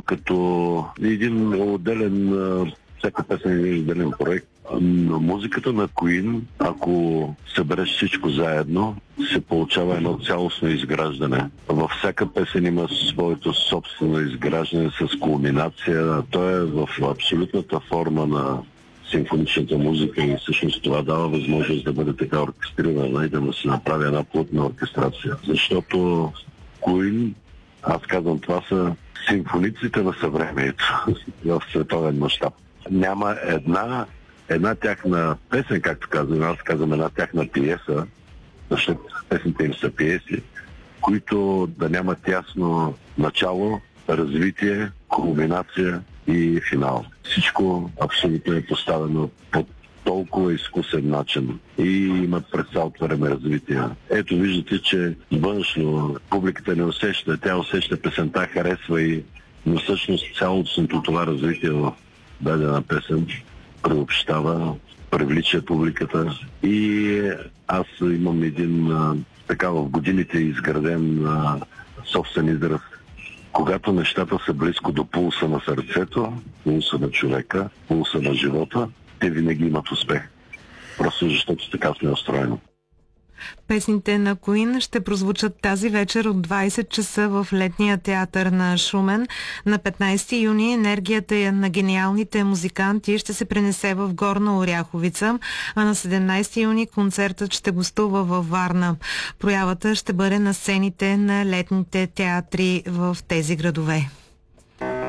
като един отделен, всяка песен е един отделен проект. Но музиката на Queen, ако събереш всичко заедно, се получава едно цялостно изграждане. Във всяка песен има своето собствено изграждане с кулминация. То е в абсолютната форма на симфоничната музика и всъщност това дава възможност да бъде така оркестрирана и да му се направи една плътна оркестрация. Защото Queen, аз казвам, това са симфониците на съвремието в световен мащаб. Няма една тяхна песен, както казвам, аз казвам една тяхна пиеса, защото песните им са пиеси, които да нямат ясно начало, развитие, кулминация и финал. Всичко абсолютно е поставено по толкова изкусен начин и има през цялото време развитие. Ето виждате, че външно публиката не усеща, тя усеща песента, харесва и, но всъщност цялото това развитие в дадена песен приобщава, привлича публиката и аз имам един така в годините изграден собствен израз. Когато нещата са близко до пулса на сърцето, пулса на човека, пулса на живота, те винаги имат успех. Просто защото така сме устроени. Песните на Queen ще прозвучат тази вечер от 20 часа в летния театър на Шумен. На 15 юни енергията на гениалните музиканти ще се пренесе в Горна Оряховица, а на 17 юни концертът ще гостува във Варна. Проявата ще бъде на сцените на летните театри в тези градове.